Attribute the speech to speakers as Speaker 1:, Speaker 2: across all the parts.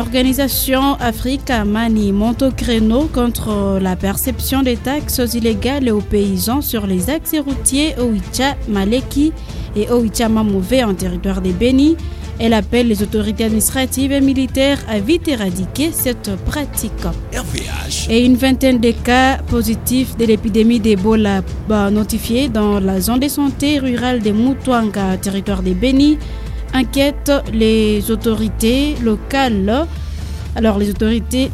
Speaker 1: l'organisation Africa Mani monte au créneau contre la perception des taxes illégales aux paysans sur les axes routiers Oicha, Maleki et Oicha Mamouvé en territoire des Béni. Elle appelle les autorités administratives et militaires à vite éradiquer cette pratique. Et une vingtaine de cas positifs de l'épidémie d'Ebola notifiés dans la zone de santé rurale de Moutouanga, territoire des Béni, inquiètent les autorités locales. Alors les autorités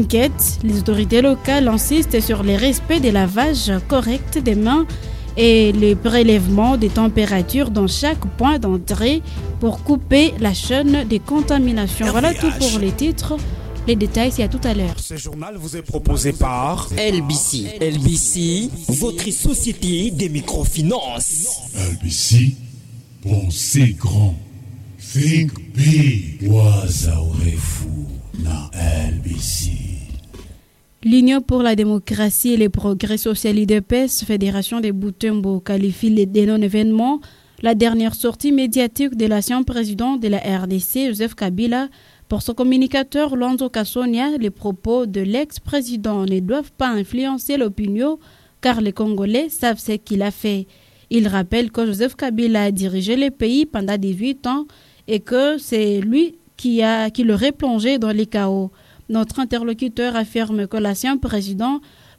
Speaker 1: locales insistent sur le respect des lavages corrects des mains et le prélèvement des températures dans chaque point d'entrée pour couper la chaîne de contamination. Voilà tout pour les titres. Les détails, c'est à tout à l'heure.
Speaker 2: Ce journal vous est proposé par
Speaker 3: LBC. LBC, votre société des microfinances.
Speaker 4: LBC, pensez grand. Think big. Wazaorefu na LBC.
Speaker 1: L'Union pour la démocratie et les progrès social IDPS, Fédération des Boutembo, qualifie les non-événements. La dernière sortie médiatique de l'ancien président de la RDC, Joseph Kabila, pour son communicateur Lonzo Kassonia, les propos de l'ex-président ne doivent pas influencer l'opinion car les Congolais savent ce qu'il a fait. Il rappelle que Joseph Kabila a dirigé le pays pendant 18 ans et que c'est lui qui l'aurait plongé dans les chaos. Notre interlocuteur affirme que l'ancien président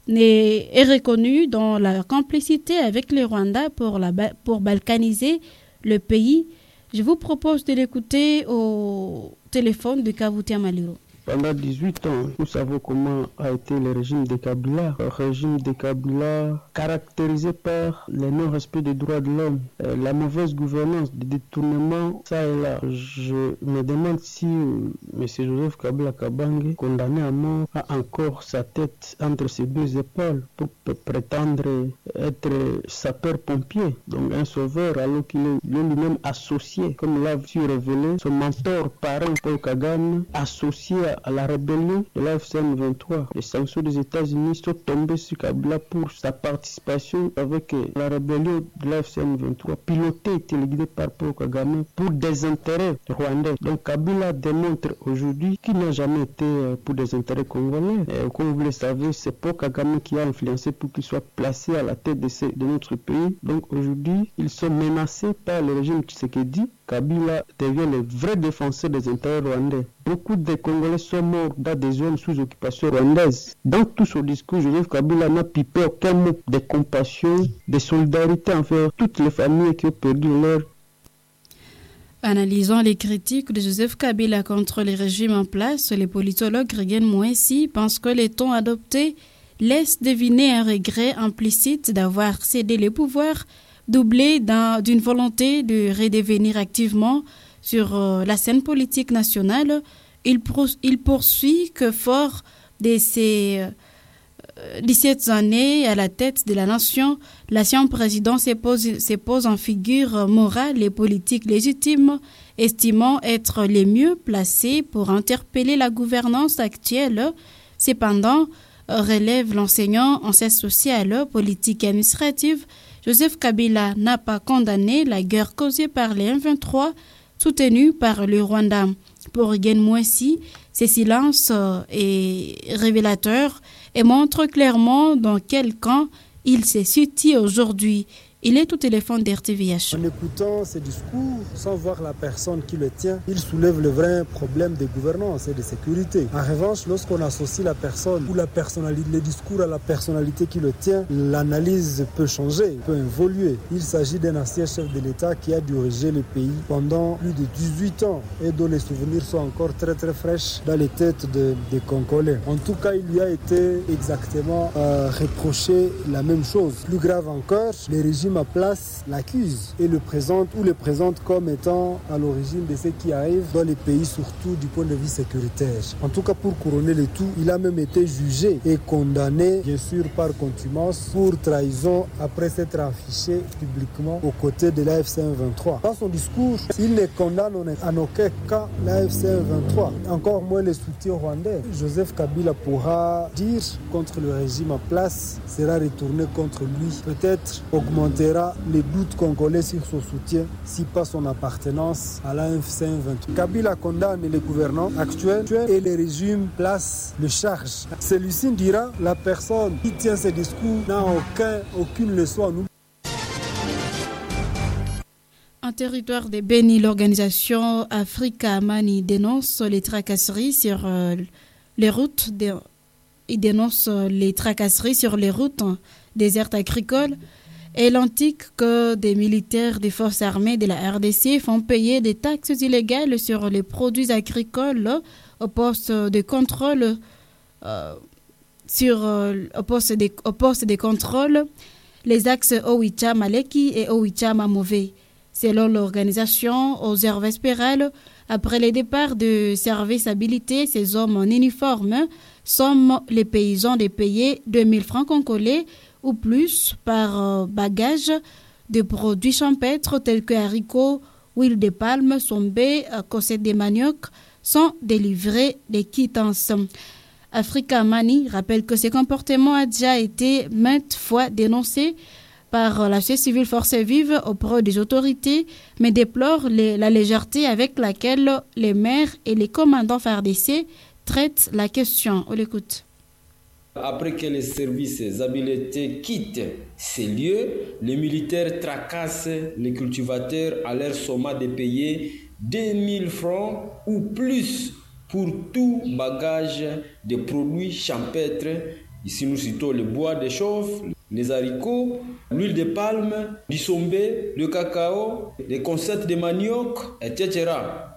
Speaker 1: est reconnu dans la complicité avec le Rwanda pour balkaniser le pays. Je vous propose de l'écouter au téléphone de Kavutia Maliro.
Speaker 5: Pendant 18 ans, nous savons comment a été le régime de Kabila. Un régime de Kabila caractérisé par le non-respect des droits de l'homme, la mauvaise gouvernance, des détournements, ça et là. Je me demande si M. Joseph Kabila Kabange, condamné à mort, a encore sa tête entre ses deux épaules pour prétendre être sapeur-pompier, donc un sauveur, alors qu'il est lui-même associé, comme l'a su révéler son mentor parrain Paul Kagame, associé à la rébellion de l'AFC 23. Les sanctions des États-Unis sont tombées sur Kabila pour sa participation avec la rébellion de l'AFC 23, pilotée et téléguidée par Paul Kagame pour des intérêts rwandais. Donc Kabila démontre aujourd'hui qu'il n'a jamais été pour des intérêts congolais. Comme vous le savez, c'est Paul Kagame qui a influencé pour qu'il soit placé à la tête de notre pays. Donc aujourd'hui, ils sont menacés par le régime Tshisekedi. Kabila devient le vrai défenseur des intérêts rwandais. Beaucoup de Congolais sont morts dans des zones sous occupation rwandaise. Dans tout son discours, Joseph Kabila n'a pipé aucun mot de compassion, de solidarité envers toutes les familles qui ont perdu leur.
Speaker 1: Analysant les critiques de Joseph Kabila contre les régimes en place, les politologues Regen Mouessi pensent que les tons adoptés laissent deviner un regret implicite d'avoir cédé les pouvoirs, doublé d'une volonté de redevenir activement sur la scène politique nationale. Il poursuit que fort de ces 17 années à la tête de la nation, l'ancien président se pose en figure morale et politique légitime, estimant être les mieux placés pour interpeller la gouvernance actuelle. Cependant, relève l'enseignant en sciences sociales, politique et administrative, Joseph Kabila n'a pas condamné la guerre causée par les M23 soutenue par le Rwanda. Pour Regen Mouessi, ce silence est révélateur et montre clairement dans quel camp il se situe aujourd'hui. Il est au téléphone d'RTVH.
Speaker 6: En écoutant ces discours, sans voir la personne qui le tient, il soulève le vrai problème de gouvernance et de sécurité. En revanche, lorsqu'on associe la personne ou la personnalité, le discours à la personnalité qui le tient, l'analyse peut changer, peut évoluer. Il s'agit d'un ancien chef de l'État qui a dirigé le pays pendant plus de 18 ans et dont les souvenirs sont encore très très fraîches dans les têtes des Congolais. En tout cas, il lui a été exactement reproché la même chose. Plus grave encore, les régimes à place l'accuse et le présente comme étant à l'origine de ce qui arrive dans les pays, surtout du point de vue sécuritaire. En tout cas, pour couronner le tout, il a même été jugé et condamné, bien sûr par contumace, pour trahison après s'être affiché publiquement aux côtés de l'AFC 23. Dans son discours, il ne condamne en aucun cas l'AFC 23, encore moins les soutiens rwandais. Joseph Kabila pourra dire contre le régime en place, sera retourné contre lui, peut-être augmenter suscitera les doutes congolais sur son soutien, si pas son appartenance à l'AFC M23. Kabila condamne les gouvernants actuels et le régime place le charge. Celui-ci dira la personne qui tient ce discours n'a aucune leçon à nous.
Speaker 1: En territoire de Béni, l'organisation Africa Mani dénonce les tracasseries sur les routes. Il dénonce les tracasseries sur les routes désertes agricoles et l'indique que des militaires des forces armées de la RDC font payer des taxes illégales sur les produits agricoles au poste de contrôle au poste de contrôle les axes Owicha-Maleki et Owicha-Mamové. Selon l'organisation Observe Spirale, après les départs de service habilité, ces hommes en uniforme somment les paysans de payer 2000 francs congolais ou plus par bagage de produits champêtres tels que haricots, huile de palme, sombé, cossette de manioc, sans délivrer des quittances. Africa Mani rappelle que ce comportement a déjà été maintes fois dénoncé par la société civile Force Vive auprès des autorités, mais déplore la légèreté avec laquelle les maires et les commandants FARDC traitent la question. On l'écoute.
Speaker 7: Après que les services habilités quittent ces lieux, les militaires tracassent les cultivateurs à leur sommet de payer 2000 francs ou plus pour tout bagage de produits champêtres. Ici, nous citons le bois de chauffe, les haricots, l'huile de palme, du sombé, le cacao, les concettes de manioc, etc.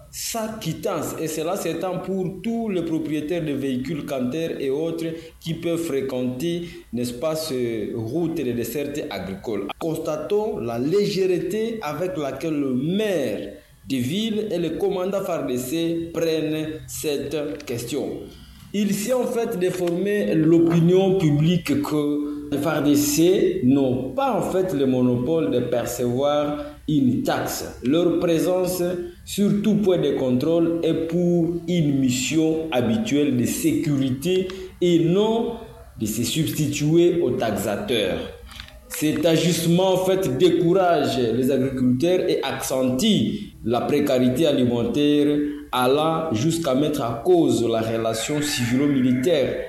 Speaker 7: Sa quittance, et cela s'étend pour tous les propriétaires de véhicules Canter et autres qui peuvent fréquenter, n'est-ce pas, ces routes de desserte agricole. Constatons la légèreté avec laquelle le maire des villes et le commandant FARDC prennent cette question. Il s'est en fait déformé l'opinion publique que les FARDC n'ont pas en fait le monopole de percevoir une taxe. Leur présence sur tout point de contrôle est pour une mission habituelle de sécurité et non de se substituer aux taxateurs. Cet ajustement en fait décourage les agriculteurs et accentue la précarité alimentaire, allant jusqu'à mettre à cause la relation civilo-militaire.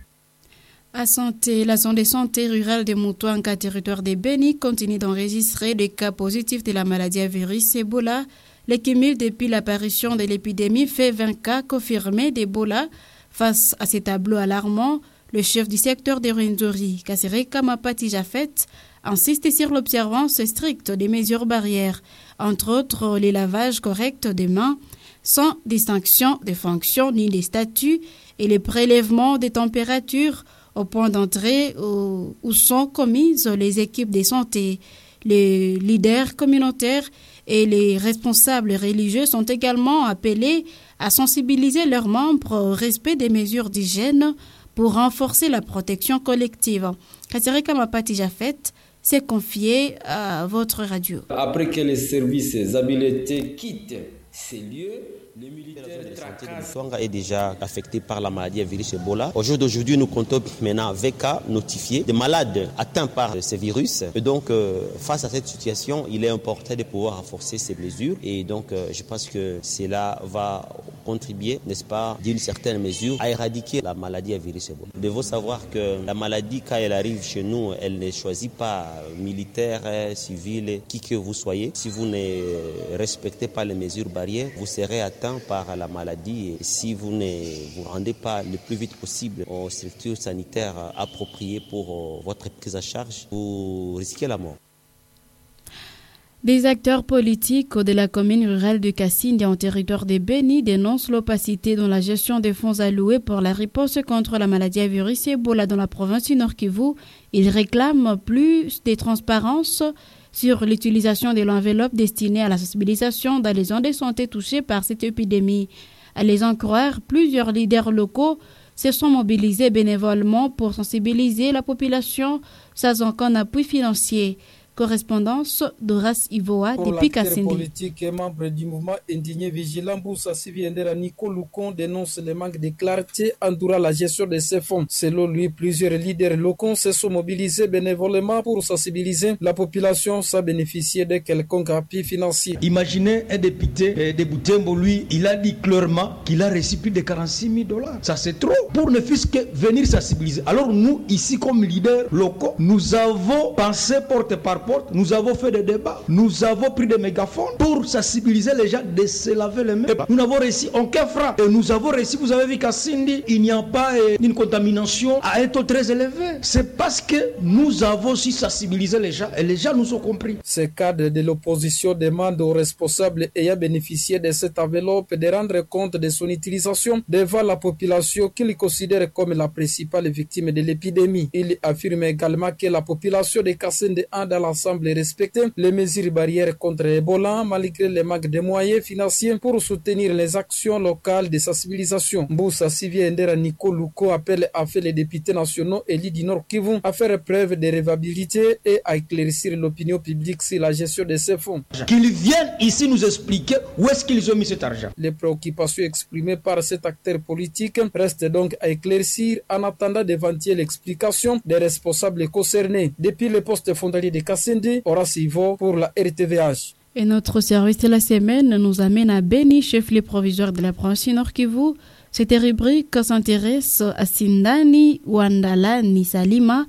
Speaker 1: À santé, la zone de santé rurale de Moutouanga, territoire de Béni, continue d'enregistrer des cas positifs de la maladie à virus Ebola. Le cumul depuis l'apparition de l'épidémie fait 20 cas confirmés d'Ebola. Face à ces tableaux alarmants, le chef du secteur de Rwenzori, Kasereka Mapati Jafet, insiste sur l'observance stricte des mesures barrières, entre autres les lavages corrects des mains, sans distinction de fonction ni de statut, et les prélèvements des températures au point d'entrée où sont commises les équipes de santé. Les leaders communautaires et les responsables religieux sont également appelés à sensibiliser leurs membres au respect des mesures d'hygiène pour renforcer la protection collective. Kasereka Mapati Jafet s'est confié à votre radio.
Speaker 7: Après que les services habilités quittent ces lieux, les militaires
Speaker 8: Moutouanga est déjà affecté par la maladie à virus Ebola. Au jour d'aujourd'hui, nous comptons maintenant 20 cas notifiés de malades atteints par ce virus. Et donc, face à cette situation, il est important de pouvoir renforcer ces mesures. Et donc, je pense que cela va contribuer, n'est-ce pas, d'une certaine mesure, à éradiquer la maladie à virus Ebola. Nous devons savoir que la maladie, quand elle arrive chez nous, elle ne choisit pas militaire, civil, qui que vous soyez. Si vous ne respectez pas les mesures barrières, vous serez atteint par la maladie, et si vous ne vous rendez pas le plus vite possible aux structures sanitaires appropriées pour votre prise en charge, vous risquez la mort.
Speaker 1: Des acteurs politiques de la commune rurale de Kassindi en territoire de Béni dénoncent l'opacité dans la gestion des fonds alloués pour la riposte contre la maladie à virus Ebola dans la province du Nord Kivu. Ils réclament plus de transparence sur l'utilisation de l'enveloppe destinée à la sensibilisation dans les zones de santé touchées par cette épidémie. À les en croire, plusieurs leaders locaux se sont mobilisés bénévolement pour sensibiliser la population sans aucun appui financier. Correspondance d'Horace Ivoa depuis Kassindi.
Speaker 9: Politique et membre du mouvement indigné vigilant Boussa Siviendera Nico Loucon dénonce le manque de clarté entourant la gestion de ces fonds. Selon lui, plusieurs leaders locaux se sont mobilisés bénévolement pour sensibiliser la population sans bénéficier de quelconque appui financier.
Speaker 10: Imaginez un député de Boutembo, lui, il a dit clairement qu'il a reçu plus de $46 000. Ça c'est trop pour ne fût-ce que venir sensibiliser. Alors nous, ici comme leaders locaux, nous avons pensé porte par porte, nous avons fait des débats, nous avons pris des mégaphones pour sensibiliser les gens de se laver les mains. Nous n'avons reçu aucun franc. Et nous avons reçu, vous avez vu qu'à Sindi, il n'y a pas une contamination à un taux très élevé. C'est parce que nous avons aussi sensibilisé les gens et les gens nous ont compris.
Speaker 9: Ces cadres de l'opposition demandent aux responsables ayant bénéficié de cette enveloppe de rendre compte de son utilisation devant la population qu'ils considèrent comme la principale victime de l'épidémie. Il affirme également que la population de Kassende a dans l'ensemble respecté les mesures barrières contre Ebola malgré le manque de moyens financiers pour soutenir les actions locales de sensibilisation. Boussa Siviendera Nico Louko appelle à faire les députés nationaux élus du Nord Kivu à faire preuve de révabilité et à éclaircir l'opinion publique sur la gestion de ces fonds.
Speaker 10: Qu'ils viennent ici nous expliquer où est-ce qu'ils ont mis cet argent.
Speaker 9: Les préoccupations exprimées par cet acteur politique restent donc à éclaircir en attendant d'éventuelles explications des responsables concernés. Depuis le poste frontalier de Kassende, Horace Ivo pour la RTVH.
Speaker 1: Et notre service de la semaine nous amène à Beni, chef-lieu provisoire de la province Nord Kivu. Cette rubrique s'intéresse à Sindani Wandalani Salima,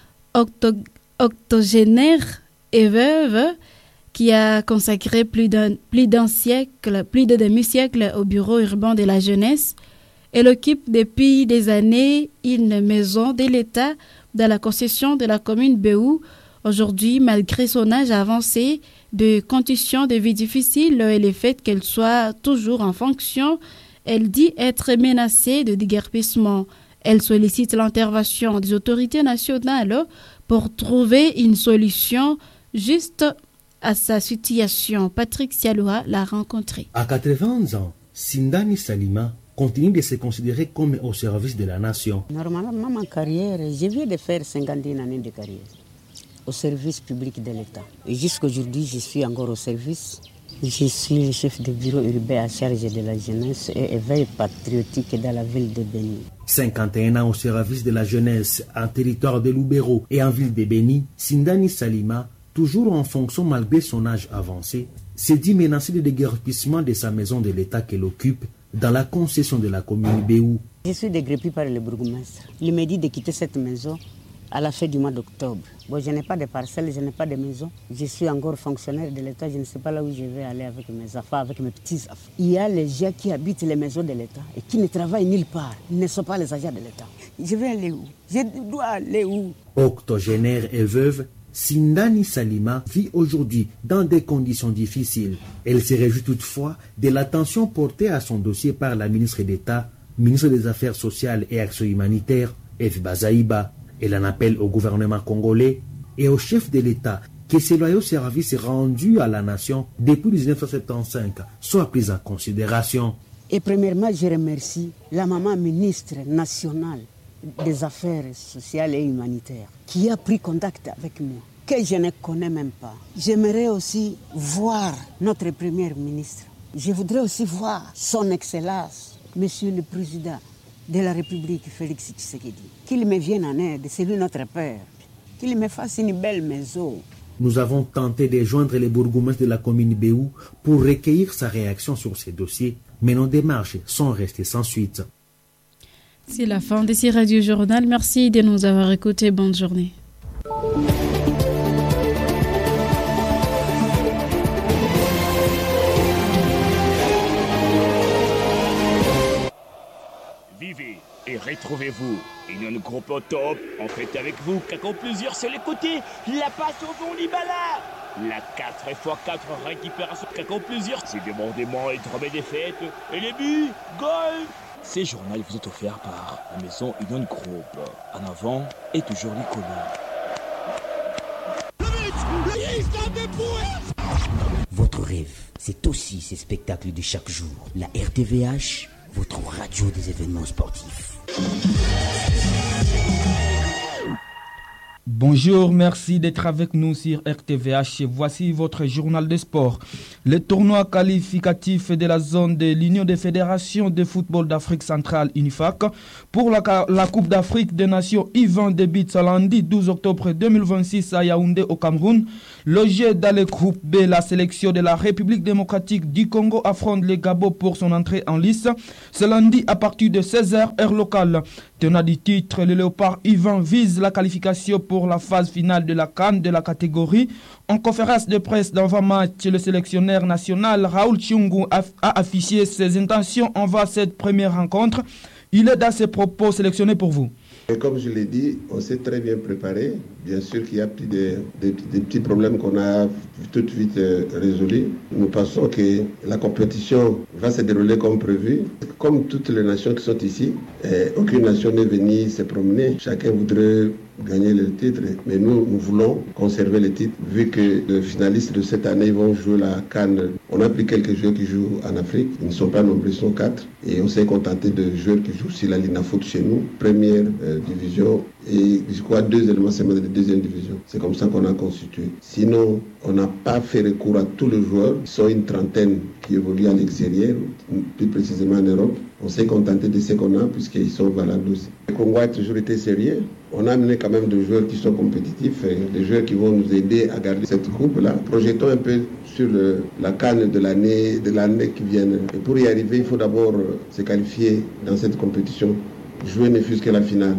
Speaker 1: octogénaire et veuve, qui a consacré plus de demi-siècle au bureau urbain de la jeunesse. Elle occupe depuis des années une maison de l'État dans la concession de la commune Béou. Aujourd'hui, malgré son âge avancé, de conditions de vie difficiles et le fait qu'elle soit toujours en fonction, elle dit être menacée de déguerpissement. Elle sollicite l'intervention des autorités nationales pour trouver une solution juste à sa situation. Patrick Sialoura l'a rencontré.
Speaker 11: À 80 ans, Sindani Salima continue de se considérer comme au service de la nation.
Speaker 12: Normalement, ma carrière, je viens de faire 51 années de carrière au service public de l'État. Et jusqu'aujourd'hui, je suis encore au service. Je suis le chef de bureau urbain à charge de la jeunesse et éveil patriotique dans la ville de Beni.
Speaker 11: 51 ans au service de la jeunesse en territoire de Lubero et en ville de Beni, Sindani Salima, toujours en fonction malgré son âge avancé, s'est dit menacé de déguerpissement de sa maison de l'État qu'elle occupe dans la concession de la commune Béou.
Speaker 12: Je suis déguerpi par le bourgmestre. Il m'a dit de quitter cette maison à la fin du mois d'octobre. Bon, je n'ai pas de parcelle, je n'ai pas de maison. Je suis encore fonctionnaire de l'État, je ne sais pas là où je vais aller avec mes affaires, avec mes petits affaires. Il y a les gens qui habitent les maisons de l'État et qui ne travaillent nulle part. Ils ne sont pas les agents de l'État. Je vais aller où? Je dois aller où?
Speaker 11: Octogénaire et veuve, Sindani Salima vit aujourd'hui dans des conditions difficiles. Elle se réjouit toutefois de l'attention portée à son dossier par la ministre d'État, ministre des Affaires sociales et Action humanitaire, F. Bazaïba. Elle en appelle au gouvernement congolais et au chef de l'État que ces loyaux services rendus à la nation depuis 1975 soient pris en considération.
Speaker 12: Et premièrement, je remercie la maman ministre nationale des Affaires sociales et humanitaires qui a pris contact avec moi, que je ne connais même pas. J'aimerais aussi voir notre premier ministre. Je voudrais aussi voir son Excellence, Monsieur le Président de la République, Félix Tshisekedi. Qu'il me vienne en aide, c'est lui notre père. Qu'il me fasse une belle maison.
Speaker 11: Nous avons tenté de joindre les bourgmestres de la commune Béou pour recueillir sa réaction sur ces dossiers, mais nos démarches sont restées sans suite.
Speaker 1: C'est la fin de ce Radio Journal. Merci de nous avoir écoutés. Bonne journée.
Speaker 13: Vivez et retrouvez-vous. Une groupe au top, en fait avec vous, qu'en plusieurs c'est les côtés, la passe au fond Libala. La 4x4 récupération, qu'en plusieurs, c'est débordement et drôme des fêtes, et les buts, goal. Ces journaux vous est offert par la maison Union Group. En avant et toujours l'icône.
Speaker 14: Votre rêve, c'est aussi ces spectacles de chaque jour. La RTVH, votre radio des événements sportifs.
Speaker 15: Bonjour, merci d'être avec nous sur RTVH. Voici votre journal de sport. Le tournoi qualificatif de la zone de l'Union des fédérations de football d'Afrique centrale, UNIFAC, pour la Coupe d'Afrique des Nations U20 débute ce lundi 12 octobre 2026 à Yaoundé au Cameroun. Logé dans le groupe B, la sélection de la République démocratique du Congo affronte le Gabon pour son entrée en lice. Ce lundi à partir de 16h heure locale. Tenant du titre, le Léopard U20 vise la qualification pour la phase finale de la CAN de la catégorie. En conférence de presse d'avant-match, le sélectionneur national Raoul Tchungu a affiché ses intentions envers cette première rencontre. Il est dans ses propos sélectionnés pour vous.
Speaker 16: Et comme je l'ai dit, on s'est très bien préparé. Bien sûr qu'il y a des petits problèmes qu'on a tout de suite résolus. Nous pensons que la compétition va se dérouler comme prévu. Comme toutes les nations qui sont ici, aucune nation n'est venue se promener. Chacun voudrait gagner le titre. Mais nous voulons conserver le titre. Vu que les finalistes de cette année vont jouer la CAN. On a pris quelques joueurs qui jouent en Afrique. Ils ne sont pas nombreux, ils sont 4. Et on s'est contenté de joueurs qui jouent aussi la Lina Foot chez nous. Première division et je crois 2 éléments seulement de deuxième division. C'est comme ça qu'on a constitué. Sinon, on n'a pas fait recours à tous les joueurs. Ils sont une trentaine qui évoluent à l'extérieur, plus précisément en Europe. On s'est contenté de ce qu'on a puisqu'ils sont valables aussi. Le Congo a toujours été sérieux. On a amené quand même des joueurs qui sont compétitifs, des joueurs qui vont nous aider à garder cette coupe-là. Projetons un peu sur la CAN de l'année qui vient. Et pour y arriver, il faut d'abord se qualifier dans cette compétition. Jouer ne fût-ce que la finale.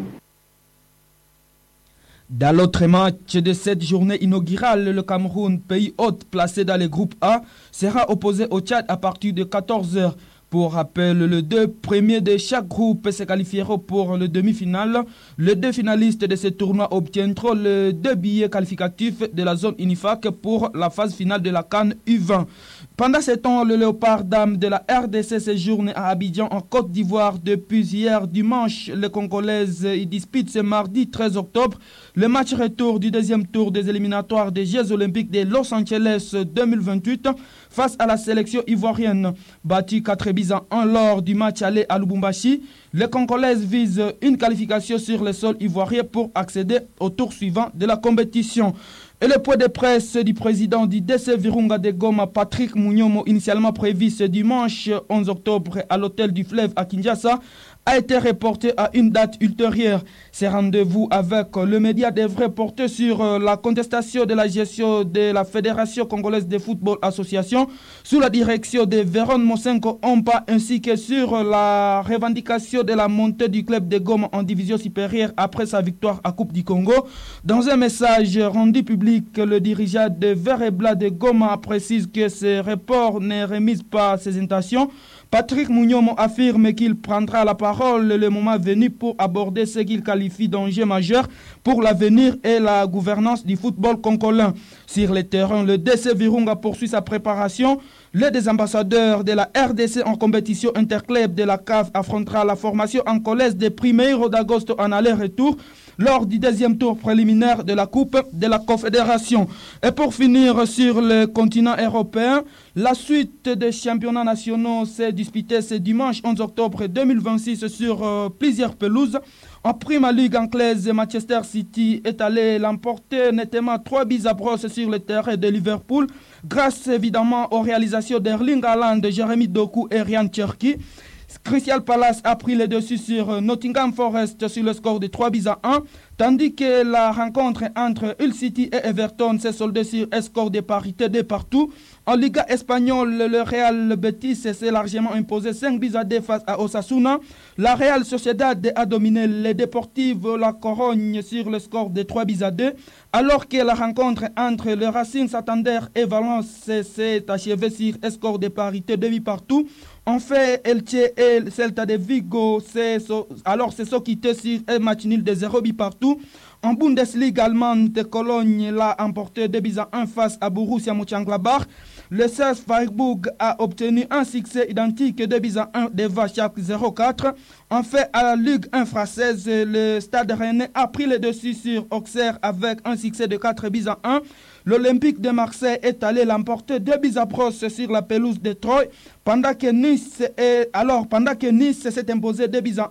Speaker 15: Dans l'autre match de cette journée inaugurale, le Cameroun, pays hôte placé dans le groupe A, sera opposé au Tchad à partir de 14h. Pour rappel, les 2 premiers de chaque groupe se qualifieront pour le demi-finale. Les 2 finalistes de ce tournoi obtiendront les 2 billets qualificatifs de la zone UNIFAC pour la phase finale de la CAN U20. Pendant ce temps, le Léopard Dame de la RDC séjourne à Abidjan en Côte d'Ivoire depuis hier dimanche. Les Congolaises y disputent ce mardi 13 octobre le match retour du deuxième tour des éliminatoires des Jeux Olympiques de Los Angeles 2028 face à la sélection ivoirienne. Battu 4-1 lors du match aller à Lubumbashi, les Congolaises visent une qualification sur le sol ivoirien pour accéder au tour suivant de la compétition. Et le point de presse du président du DC Virunga de Goma, Patrick Munyomo, initialement prévu ce dimanche 11 octobre à l'hôtel du Fleuve à Kinshasa, a été reporté à une date ultérieure. Ces rendez-vous avec le média devraient porter sur la contestation de la gestion de la Fédération congolaise de football association sous la direction de Véron Mosenko Ompa ainsi que sur la revendication de la montée du club de Goma en division supérieure après sa victoire à Coupe du Congo. Dans un message rendu public, le dirigeant de Vert et Blanc de Goma précise que ce report ne remise pas ses intentions. Patrick Munyomo affirme qu'il prendra la parole le moment venu pour aborder ce qu'il qualifie d'enjeu majeur pour l'avenir et la gouvernance du football congolais. Sur le terrain, le DC Virunga poursuit sa préparation. Le des ambassadeurs de la RDC en compétition interclub de la CAF affrontera la formation angolaise de Primeiro d'Agosto en aller-retour lors du deuxième tour préliminaire de la Coupe de la Confédération. Et pour finir sur le continent européen, la suite des championnats nationaux s'est disputée ce dimanche 11 octobre 2026 sur plusieurs pelouses. En Premier League anglaise, Manchester City est allé l'emporter nettement 3-0 sur le terrain de Liverpool, grâce évidemment aux réalisations d'Erling Haaland, Jérémy Doku et Ryan Cherki. Crystal Palace a pris le dessus sur Nottingham Forest sur le score de 3-1, tandis que la rencontre entre Hull City et Everton s'est soldée sur un score de parité de partout. En Liga espagnole, le Real Betis s'est largement imposé 5-2 face à Osasuna. La Real Sociedad a dominé les Deportivo La Corogne sur le score de 3-2, alors que la rencontre entre le Racing Santander et Valence s'est achevée sur un score de parité de partout. En fait, Elche et Celta de Vigo se sont quittés sur un match nul de 0 partout. En Bundesliga allemande, Cologne l'a emporté 2-1 face à Borussia Mönchengladbach. Le CSKA Freiburg a obtenu un succès identique 2-1 devant Schalke 04. En fait, à la Ligue 1 française, le Stade Rennais a pris le dessus sur Auxerre avec un succès de 4-1. L'Olympique de Marseille est allé l'emporter 2-0 sur la pelouse de Troyes, pendant que Nice s'est imposé 2-1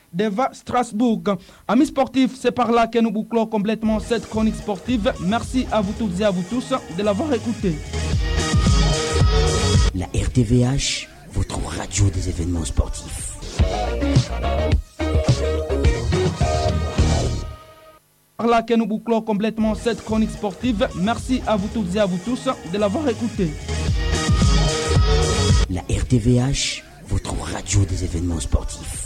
Speaker 15: d'Eva Strasbourg. Amis sportifs, c'est par là que nous bouclons complètement cette chronique sportive. Merci à vous toutes et à vous tous de l'avoir écouté.
Speaker 14: La RTVH, votre radio des événements sportifs.
Speaker 15: Par là que nous bouclons complètement cette chronique sportive. Merci à vous toutes et à vous tous de l'avoir écouté.
Speaker 14: La RTVH, votre radio des événements sportifs.